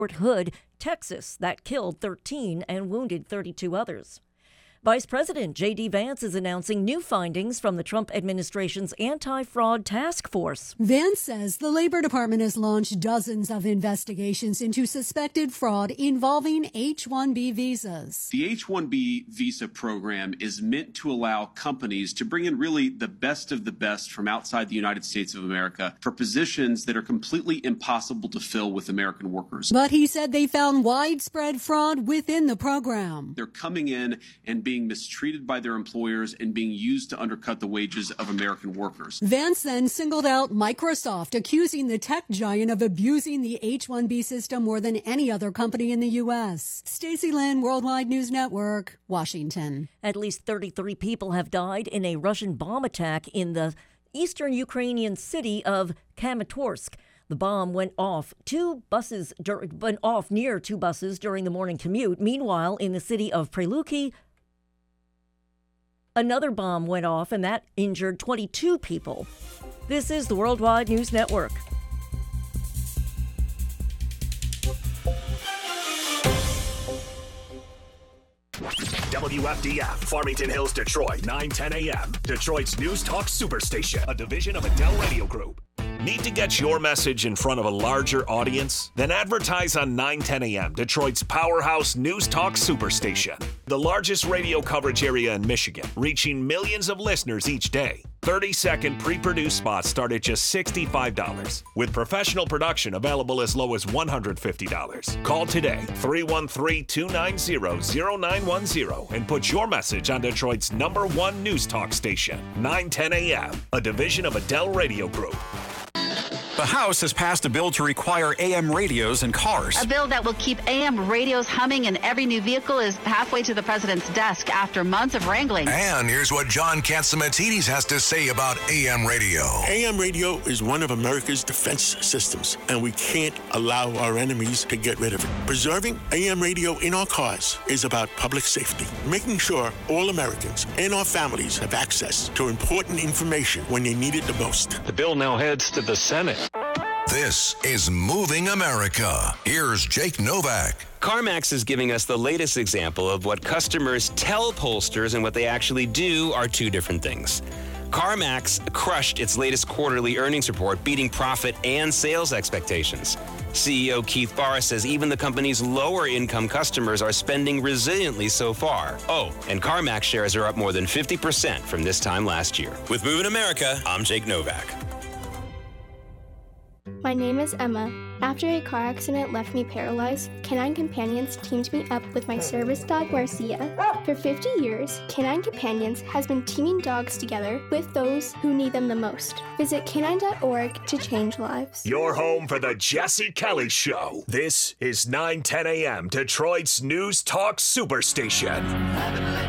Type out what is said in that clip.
Fort Hood, Texas, that killed 13 and wounded 32 others. Vice President J.D. Vance is announcing new findings from the Trump administration's anti-fraud task force. Vance says the Labor Department has launched dozens of investigations into suspected fraud involving H-1B visas. The H-1B visa program is meant to allow companies to bring in really the best of the best from outside the United States of America for positions that are completely impossible to fill with American workers. But he said they found widespread fraud within the program. They're coming in and being mistreated by their employers and being used to undercut the wages of American workers. Vance then singled out Microsoft, accusing the tech giant of abusing the H-1B system more than any other company in the U.S. Stacey Lynn, Worldwide News Network, Washington. At least 33 people have died in a Russian bomb attack in the eastern Ukrainian city of Kramatorsk. The bomb went off near two buses during the morning commute. Meanwhile, in the city of Preluki, another bomb went off, and that injured 22 people. This is the Worldwide News Network. WFDF, Farmington Hills, Detroit, 9:10 a.m. Detroit's News Talk Superstation, a division of Adele Radio Group. Need to get your message in front of a larger audience? Then advertise on 9:10 a.m., Detroit's powerhouse News Talk Superstation. The largest radio coverage area in Michigan, reaching millions of listeners each day. 30-second pre-produced spots start at just $65, with professional production available as low as $150. Call today, 313-290-0910, and put your message on Detroit's #1 News Talk station, 9:10 a.m., a division of Adele Radio Group. The House has passed a bill to require AM radios in cars. A bill that will keep AM radios humming in every new vehicle is halfway to the president's desk after months of wrangling. And here's what John Catsimatidis has to say about AM radio. AM radio is one of America's defense systems, and we can't allow our enemies to get rid of it. Preserving AM radio in our cars is about public safety, making sure all Americans and our families have access to important information when they need it the most. The bill now heads to the Senate. This is Moving America. Here's Jake Novak. CarMax is giving us the latest example of what customers tell pollsters and what they actually do are two different things. CarMax crushed its latest quarterly earnings report, beating profit and sales expectations. CEO Keith Barr says even the company's lower-income customers are spending resiliently so far. Oh, and CarMax shares are up more than 50% from this time last year. With Moving America, I'm Jake Novak. My name is Emma. After a car accident left me paralyzed, Canine Companions teamed me up with my service dog, Marcia. For 50 years, Canine Companions has been teaming dogs together with those who need them the most. Visit canine.org to change lives. Your home for the Jesse Kelly Show. This is 9:10 a.m. Detroit's News Talk Superstation.